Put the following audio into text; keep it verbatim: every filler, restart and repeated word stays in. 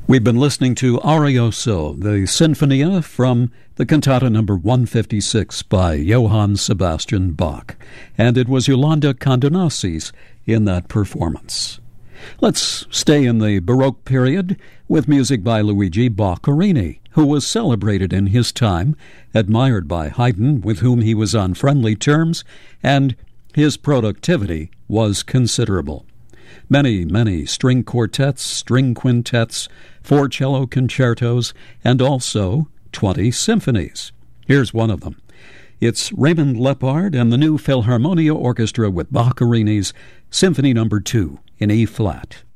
We've been listening to Arioso, the Sinfonia from the cantata number one fifty-six by Johann Sebastian Bach, and it was Yolanda Condonazzi in that performance. Let's stay in the Baroque period with music by Luigi Boccherini, who was celebrated in his time, admired by Haydn, with whom he was on friendly terms, and his productivity was considerable. Many, many string quartets, string quintets, four cello concertos, and also twenty symphonies. Here's one of them. It's Raymond Lepard and the New Philharmonia Orchestra with Boccherini's Symphony Number two in E-flat.